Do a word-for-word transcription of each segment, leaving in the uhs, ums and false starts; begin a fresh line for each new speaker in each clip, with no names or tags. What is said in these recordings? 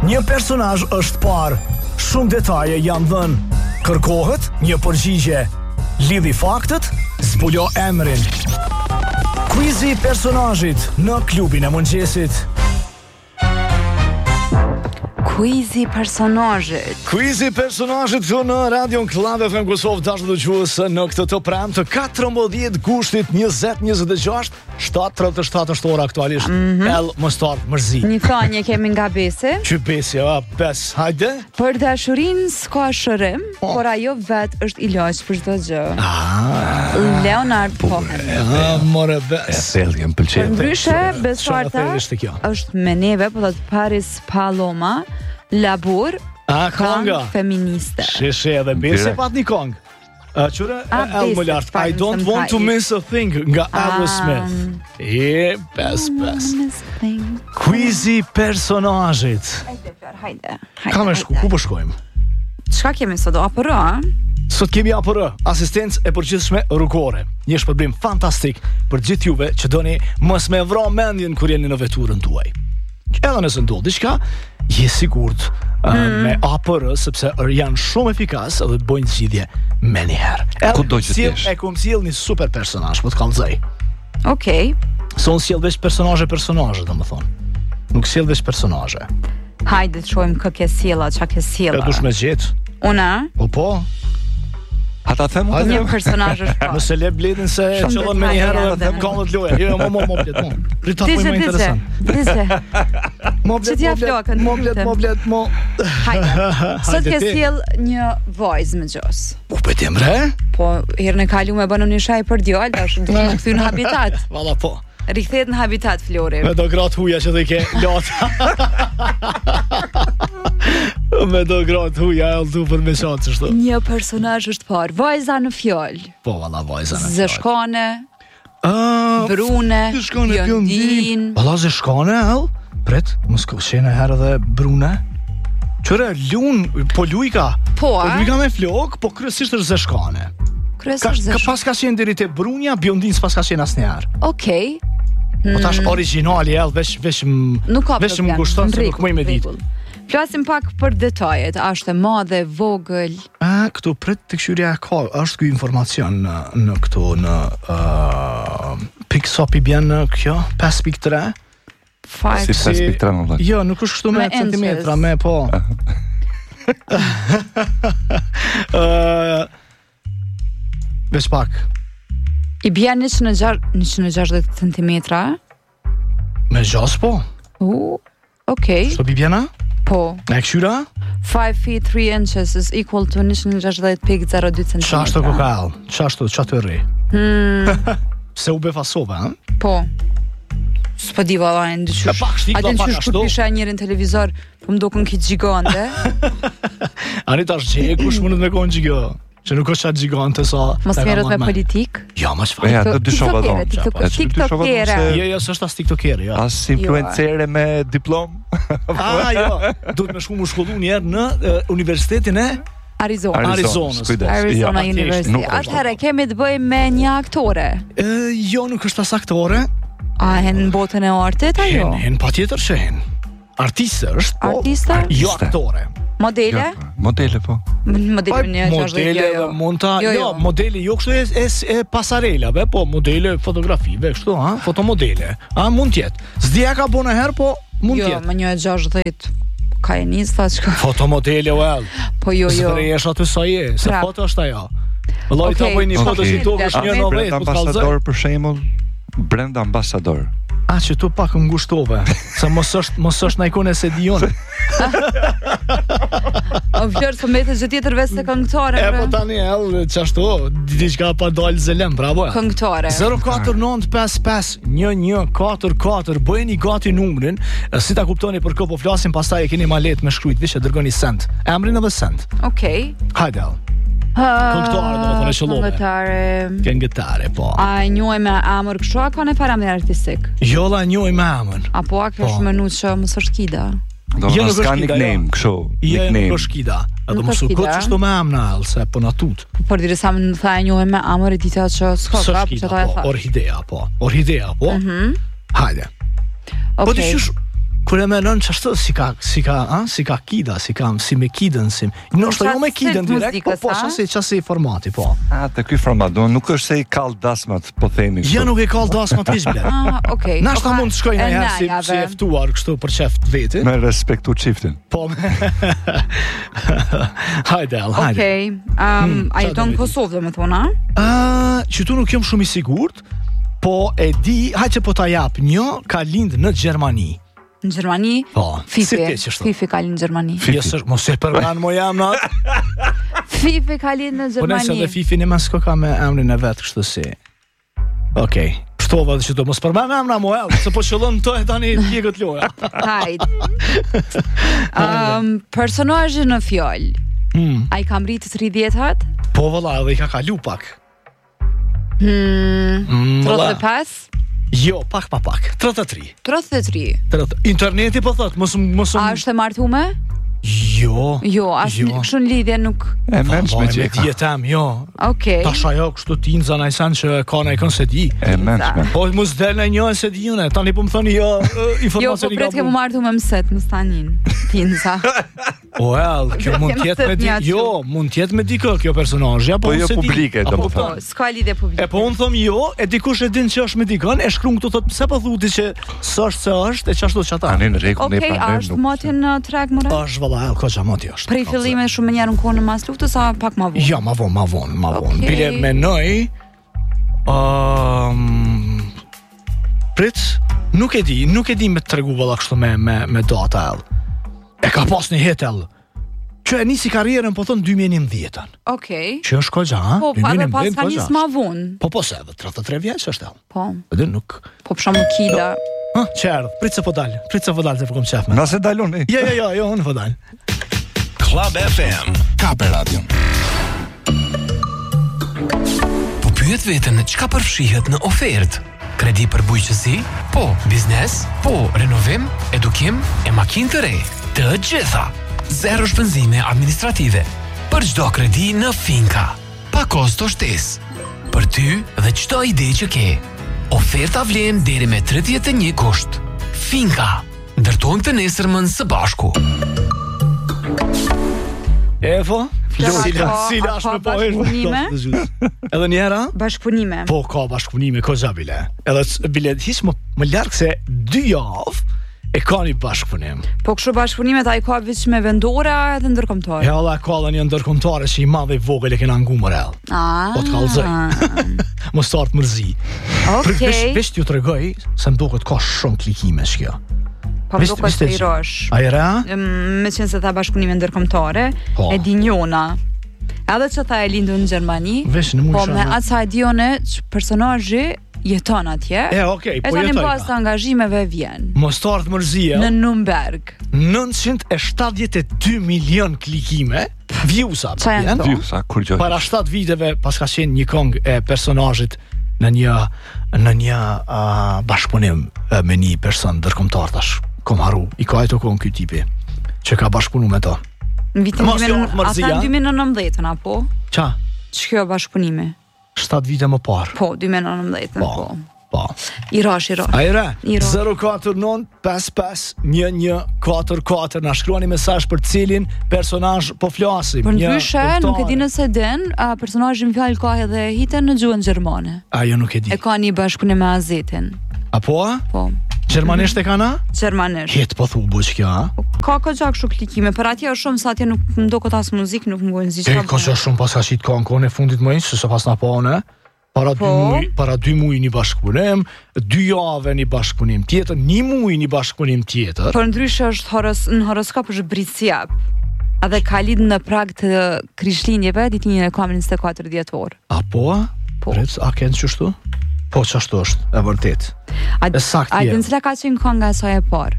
një personazh është parë, shumë detaje janë dhënë. Kërkohet një përgjigje. Lidhi faktet, zbulo emrin. Quizi i personazhit në klubin e mëngjesit.
Quizi i personazhit.
Quizi i personazhit këtu në Radion Club e Fem Kosovë dashur dëgjues në këtë të pranë të katërmbëdhjetë gushtit njëzet njëzet e gjashtë shtatë tridhjet e shtatë është ora aktualisht. Mm-hmm. El Mostar Mërzi.
Një thënie kemi nga Besi.
Që Besi, a pes, hajde.
Për dashurinë s'ka shërim, oh. por ajo vet është ilaç për çdo gjë.
Ah.
Leonard Cohen.
Ah, more Bes.
Selje më pëlqen.
Ndryshe Besarta është me neve, po thot Paris Paloma. Labur,
a konga
feministe.
Shishe edhe Besi pat një kong. Uh, Qure, El më lartë, I don't want to miss a thing nga Aerosmith. E, pes, pes. Quizi personazhit.
Hajde, hajde.
Ka me shku, ku po shkojmë?
Çka kemi sot, A P R?
Sot kemi A P R, asistencë e përgjithshme rrugore. Një shpërblim fantastik për gjithë juve që doni mos me vra mendjen kur jeni në veturën tuaj. Edhe nëse ndodh diçka, je sigurt uh, mm. me A P R sepse janë shumë efikas dhe të bëjnë zgjidhje me njëherë.
Kudo që t'jesh.
E kom sjell një super personazh, po të kallëzoj.
Okej.
Okay. Son sjell veç personazhe personazhe, domethënë. Nuk sjell veç personazhe.
Hajde të shohim kë ke sjella, çka ke sjella.
E dush me gjet.
Una?
Po po.
Ata them
një personazh është pa.
Nëse le bledin se qëllon me një herë dhe kanë loja. Jo, mo mo mo blet mo. Rita po më interesant.
Dize.
Mo blet.
Çfarë flokën?
Mo blet, mo blet, mo.
Hajde. Sot ke sjell një vajzë me gjos.
U pëtem re?
Po, herën e kaluar bënë një shaj për djalë, tash do të kthy në habitat.
Valla po.
Rikthehet në habitat Flori.
Me do gratë huja që dhe ke lata. Me do gratë huja e lëtu për mesat që shto.
Një personazh është parë, vajza në fjallë.
Po, valla, vajza në fjallë.
Zeshkane,
uh,
Brune, Bjondin.
Valla, Zeshkane, el? Pret, mos ka qene herë dhe Brune. Qëre, lun, po lujka. Po, po lujka me flok, po kryesisht është Zeshkane. Ka, ka pas ka qenë diri te Brunja, Bjondin s'pas ka qenë asnjëherë.
Okej. Okay.
Po tash origjinali edhe veç veç veç më kushton se nuk më me ditë.
Flasim pak për detajet, a është e madhe, vogël?
A, këtu prit të këshyrja e ka, është ky informacion në, në këtu, në uh, Pixop i bjen në kjo, pesë pikë tre.
Si pesë pikë tre më
Jo, nuk është kështu me, me centimetra, me po. uh, Veç pak.
I bjen njëqind e gjashtëdhjetë centimetra?
Me gjas po.
U, okej.
Shto pi bjena?
Po.
Me këshyra?
five feet three inches is equal to njëqind e gjashtëdhjetë pikë zero dy centimetra.
Qashto kokal, qashto, qatë rri.
Hmm.
Se u befasove, ha?
Po. S'po di valla e ndëshush.
E pak shtik,
pa pak ashtu. A din që pisha njërin televizor, po më duken ki gjigante.
Ani tash që e kush mundet me konë gjigjo. Që nuk është qatë gjigante sa...
Mos merret me politik?
Ja, ma shfaq.
Ja, të dyshova dhonë.
Tiktokere.
Jo, jo, s'është as tiktokere, jo.
As influencere me diplom.
Ah, jo. Duhet me shku mu shkollu njerë në Universitetin e...
Arizona.
Arizonës.
Arizona University. Atëherë, kemi të bëjmë me një aktore?
Jo, nuk është as aktore.
A, hen në botën e artit, a jo?
Hen, hen pa tjetër që hen. Artiste është, po.
Artiste?
Jo aktore.
Modele?
Jo, modele po.
Modele një
modele jo. Monta, jo, jo. jo, modele jo kështu e, e, e pasarelave, po modele fotografive, kështu, ha, fotomodele. A mund tjetë. Zdia ka bo në herë, po mund tjetë.
Jo, më një e gjashtëdhjetë ka e njës, tha qka.
Fotomodele, well.
Po jo, jo.
Së rejesh aty sa je, se pra. Foto është ajo. Loj
okay.
ta bëj një foto që to është një në
vetë, po të ambasador për shembull, brenda ambasador.
A që tu pak më ngushtove. Se mos është mos është na ikone se dion.
O vlerë të mete gjë tjetër vetë se këngëtare.
E po tani ell çashtu, diçka pa dal zelem, bravo.
Këngëtare.
zero katër nëntë pesë pesë një një katër katër bëjeni gati numrin, si ta kuptoni për kë po flasim, pastaj e keni ma lehtë me shkruajt, vishë dërgoni send. Emrin edhe send. Okej. Okay. Hajde. Këngëtare, do të thonë shëllove. Këngëtare. Këngëtare, po.
A njohej me emër kështu a ka në parametër artistik?
Jo, la njohej me emër.
Apo a kesh menuar që mos është Kida?
Do të ska nickname, kështu.
Jo, nuk është Kida. Edhe mos u koç çdo me emër, se po na tut.
Por dirisa më tha e njohej me emër e dita që s'ka prap që ta e tha.
Orhidea, po. Orhidea, po.
Mhm.
Hajde. Po ti shush kur e menon çashtu si ka si ka, ha, si ka kida, si ka si me kidën, si. Ndoshta jo me kidën direkt, po po çasi çasi formati, po.
Ah, te ky format, do nuk është se i kall dasmat, po themi kështu.
Ja nuk e kall dasmat hiç bler.
Ah, okay.
Na shta mund të shkoj një herë si si e ftuar kështu për çeft vetin.
Me respektu çiftin.
Po. Hajde, al, hajde.
Okej. Um, a jeton në Kosovë, domethënë, a?
Ah, që tu nuk jam shumë i sigurt, po e di, hajde që po ta jap, një ka lind në Gjermani.
Në Gjermani?
Po.
Fifi. Fifi ka lind në Gjermani.
Fifi, mos e përmend mo jam na.
Fifi ka lind në
Po nëse
Gjermani.
dhe Fifi në mas ka me emrin e vet kështu si. Okej. Shtova që do mos përmend emra mo, se po qëllon të e tani pjekët loja.
Hajde. Um, personazhi në fjalë.
Hmm.
Ai ka mbritë tridhjetat?
Po valla, edhe i ka kalu pak.
Hmm.
Mm, valla.
tridhjetë e pesë?
Jo, pak pa pak. tridhjetë e tre.
tridhjetë e tre.
tridhjetë. Interneti po thot, mos mos.
A është e martume?
Jo.
Jo, as
jo.
kështu në lidhje nuk.
E menç me
me
gjeka.
dietam, jo.
Okej.
Tash ajo kështu tinza na san që ka na ikon se di.
E menç me.
Po mos del në një se di unë, tani po më thoni jo
Jo, po
informacioni
pret ke më martu me mëset, më stanin. Tinza.
Well, kjo mund të jetë me di, jo, mund të jetë me dikë kjo personazh, apo
Po jo
se di.
publike,
Apo
domethënë.
Po, s'ka lidhje publike.
E po unë thom jo, e dikush e din që është me dikën, e shkruan këtu thot pse po thuti që s'është se është, e çashtu çata.
Tani në rregull ne
Okej, a
prandaj
është
nuk.
moti në treg më rreth?
Është valla, ko xhamoti është.
Prej fillime shumë më njerë në kohën e mas luftës, sa pak ma vonë?
Jo, ma vonë, ma vonë, ma vonë.
Okej.
Bile menoj um, prit, nuk e di, nuk e di me të tregu valla kështu me, me, me data el. E ka pas një het el. Që e nisi karrierën po thon dy mijë e njëmbëdhjetë.
Okej.
Që është koxha, ha?
Po, pa dhe pas ka njës ma vonë.
Po po se edhe tridhjetë e tre vjeç është el.
Po,
Edhe nuk.
po për shumë kila.
Ha, çerdh, prit se po dal. Prit se po dal se po kom qef me.
Na se dalon e.
Jo, jo, jo, jo, unë po dal.
Club F M, Kape Radio. Po pyet veten çka përfshihet në ofertë? Kredi për bujqësi? Po. Biznes? Po. Renovim? Edukim? E makinë të re? Të gjitha. Zero shpenzime administrative. Për çdo kredi në Finka. Pa kosto shtesë. Për ty dhe çdo ide që ke. Oferta vlen deri me tridhjetë e një gusht. Finka. Ndërtojmë të nesërmën së bashku.
Evo,
Flora,
sila,
ka-
sila
ka
është me po
bashkëpunime?
Edhe një hera?
Bashkëpunime.
Po, ka bashkëpunime, ko gja bile. Edhe c- bile hiç më, më larkë se dy javë e ka një bashkëpunim.
Po kështu bashkëpunimet a i ka veç me vendore edhe ndërkombëtare?
E alla ka dhe një ndërkombëtare që i madhe i vogël e kena ngumër el.
Ah.
Po të kallëzoj. Mos startë mërzi. Për
Okej.
vesh, vesh t'ju tregoj se më duket ka shumë klikime shkjo.
Po
Vesh-
duket
vesh
se
të-
i rosh.
A i rea?
Me qenë se tha bashkëpunime ndërkombëtare,
Po.
e di njona. Edhe që tha e lindu në Gjermani,
Vesh në mund
po
shumë.
me atë sa e dione që personazhi jeton atje,
E, okej,
e
po
tani
jetoj
pas të
ka.
angazhimeve vjen.
Mos startë mërzi e.
Në Nürnberg.
nëntëqind e shtatëdhjetë e dy milion klikime, viewsa.
Qa janë
vjen?
to?
Ju sa kur gjoj.
Para shtatë viteve pas ka qenë një këngë e personazhit në një në një uh, bashkëpunim uh, me një person ndërkombëtar tash. Kom haru, i ka ato këngë ky tipi që ka bashkëpunu me to.
Në vitin
Mos jo,
ata
mërzia.
në dy mijë e nëntëdhjetë, apo?
Qa?
Ç'kjo bashkëpunimi?
shtatë vite më parë.
Po, dy mijë e nëntëdhjetë,
Po.
po.
Po.
I rosh, i rosh.
A i re?
I rosh.
zero katër nëntë pesë pesë një një katër katër na shkruani mesazh për cilin personazh po flasim.
Për
Një
ndryshe, nuk e di
udhëtare.
nëse den, a personazhi në fjalë ka edhe hiten në gjuhën gjermane.
Ajo nuk e di.
E ka një bashkëpunim me Azetin.
Apo?
Po,
Gjermanisht e kana?
gjermanisht.
Het po thu buç kjo, ha?
Ka ka gjak kështu klikime, për atje është shumë sa atje nuk më do këtë as muzik, nuk më gojnë zi
E ka që shumë pas ka qitë konkon e fundit më se se pas na pa ne. Para dy
Po.
muj, para dy muj një bashkëpunim, dy javë një bashkëpunim tjetër, një muj një bashkëpunim tjetër.
Për ndryshe është horos, në horoskop është britsjap. Edhe ka lidh në prag të krishtlindjeve, ditëlindjen e ka me njëzet e katër dhjetor.
Apo?
Po.
Rec, a kënë qështu? Po qashtu është, e vërtet.
A
E saktë
a
je.
din cila ka qenë kënga e saj e parë?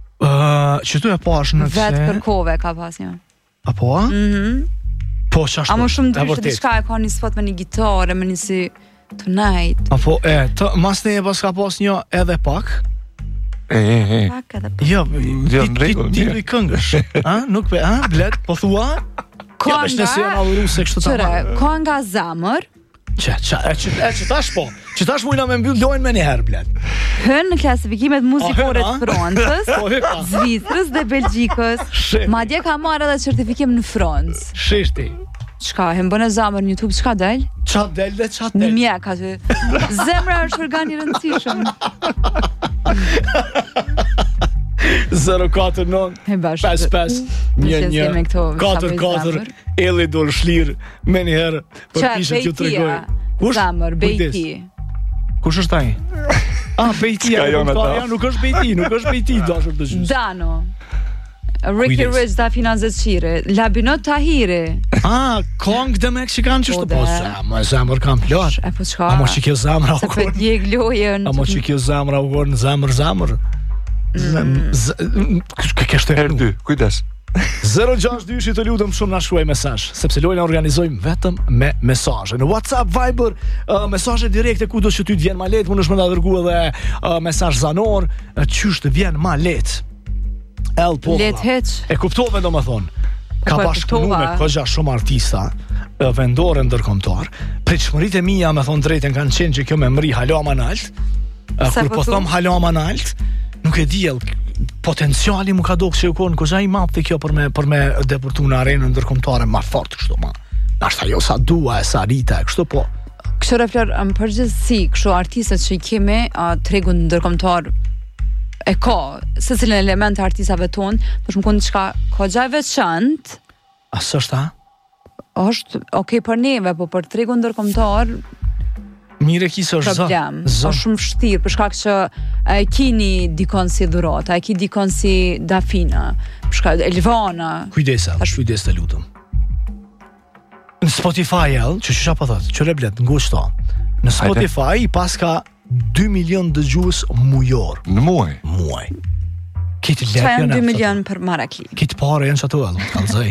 Uh, që tu e pash në
Vetë kërkove ka pas një.
Apo?
Mhm.
Po qashtu.
A më shumë
e
ndryshe
vërtet.
diçka e ka një spot me një gitare, me një si tonight.
Apo e, të, mas ne e pas ka pas një edhe pak.
E, e, e.
Pak edhe pak.
Jo,
Jo, në rregull,
ti
mirë.
i këngësh. A, nuk pe, a, blet, po thua? Ja, është nëse janë adhuru se kështu ta
Qëre,
marrë.
ka nga zamër,
Që, që, e që, e që tash po, që tash mujna me mbyll lojnë me njëherë, bled.
Hën në klasifikimet muzikore
A,
të
hën, a?
Francës,
Po, hën, a?
Zvicrës dhe Belgjikës.
Shit.
Madje ka marrë edhe certifikim në Francë.
Shishti,
Çka, e mbën e zamër në YouTube, çka del?
qa del dhe qa
Një
del.
mjek aty. Zemra është organ i rëndësishëm.
zero katër nëntë
E bash.
pesë pesë një
Nëse
një
me këto
katër
shabë
katër
zamër.
Elli dol shlirë me njëherë për
Qa,
kishe t'ju tregoj.
Bejtia.
Kush?
Zamër,
Kujdes.
Bejti.
Kush është ai? Ah, Bejtia,
S'ka jonë ata.
ja, nuk është Bejti, nuk është Bejti, dashur të gjys.
Dano. Ricky
Kujdes.
Rich da Finanzet Shire. Labinot Tahiri.
Ah, Kong dhe Meksikan që
Po,
shtë po,
dhe.
zemër, zemër kam plot.
E po çka?
A mo që kjo zemra u
Se për
konë,
djeg lojën.
a mo që kjo zemra u konë, zemër, zemër. Zem- z- Kë kështë e
Herë dy, kujdes.
zero gjasht dy shi të lutëm shumë na shkruaj mesazh, sepse lojën organizojmë vetëm me mesazhe. Në WhatsApp, Viber, uh, mesazhe direkte kudo që ty të vjen ma lehtë, mund është më na dërguar edhe uh, mesazh zanor, uh, qysh të vjen ma lehtë. El po.
Let
vlla.
heq.
E kuptove domethënë. Ka
Po, e
bashkëpunuar me
kuptova.
këgja shumë artista uh, vendore ndërkombëtar. Pritshmëritë e mia, me thon drejtën, kanë qenë që kjo me mri hala më nalt. Uh,
Sa
kur
po
po
thu?
them hala më nalt, nuk e di ell, potenciali mu ka dok që u konë kozha i madh te kjo për me për me deportu në arenën ndërkombëtare më fort kështu më. Nashta jo sa dua e sa rita e kështu po.
Kështu reflor në përgjithësi, kështu artistët që i kemi, uh, tregun ndërkombëtar e ka secilin element të artistave tonë, për shumë kënë diçka kogja e veçantë,
A s'është a?
është okay për neve, po për tregun ndërkombëtar
Mire kisë është zë.
problem.
Zë.
Është shumë vështirë për shkak që e kini dikon si Dhurata, e ki dikon si Dafina, për shkak Elvana.
Kujdesa, kujdes të lutem. Në Spotify ell, që që po thot, që reblet, ngushto. Në Spotify i pas ka dy milion dëgjues mujor.
Në muaj.
Muaj. Kitë
Qa
lepja
janë dy milion për Marakli.
Kitë pare janë që ato edhe, kalzej.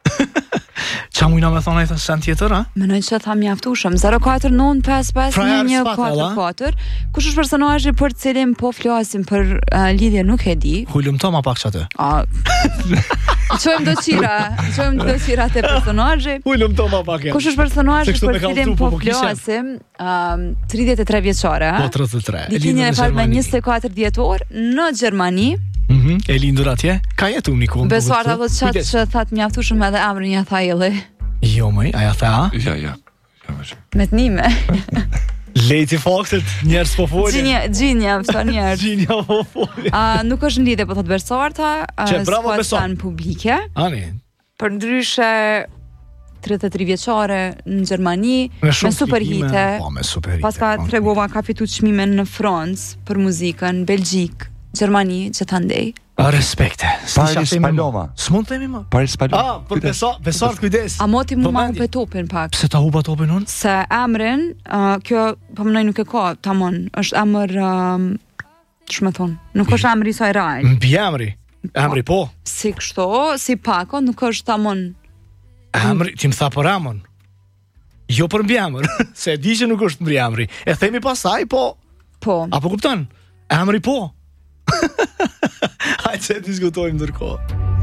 Qa mujna me thonë e thë sen tjetër, a?
Menoj që tha mjaftueshëm. zero katër nëntë pesë pesë
Pra,
një një
spat,
katër
ella?
katër. Kush është personazhi për të cilin po flasim për uh, lidhje nuk e di.
Hullum to ma pak që atë.
A çojmë do qira, çojmë do qira te personazhi.
Hullum to ma pak e.
Kush është personazhi
Se kështu
për
me
të cilin
kallëzu,
po
po, po kishe.
flasim? Um, tridhjetë e tre vjeçare,
Po
a?
tridhjetë e tre. E
Ditëlindjen
lindur
e
në
parë me
Gjermani.
njëzet e katër dhjetor në Gjermani.
Mhm, e lindur atje. Ka jetu një kohë.
Besuar ato çat që that mjaftueshëm edhe emrin ja tha jelli.
Jo mëj, aja tha, a?
Ja, ja. Ja, vazhdo.
Me të nime.
Lejti Foxet, njerës po folje.
Gjinja, gjinja, fto njerë.
Gjinja po folje.
A, nuk është në lidhje, po thot Bersarta,
Që, bravo,
s'ka
Besart.
stanë publike.
Ani,
Për ndryshe tridhjetë e tre vjeçare në Gjermani,
me
me
shumë
super
klikime.
hite.
Po, me super hite.
Pas ka
po.
tregova ka fitu çmime në Francë për muzikën, Belgjik, Gjermani, gjithandej.
A, respekte. S'di
Paris
qa themi më.
Paloma.
S'mund themi më.
Paris Paloma.
Ah, për besa, besart kujdes.
A moti mu
Po,
ma
mendi.
hupe topin pak.
Pse ta hupa topin unë?
Se emrin, uh, kjo po mënoj nuk e ka, tamon, është emër, um, ç'më thon, nuk është emri i saj real.
Mbi emri. Emri po.
Si kështu, si pako, nuk është tamon.
Emri, ti më tha për emën. Jo për mbi emër. Se e di që nuk është mbi emri. E themi pasaj, po.
Po.
Apo kupton? Emri po. Hajtë se diskutojmë ndërkohë.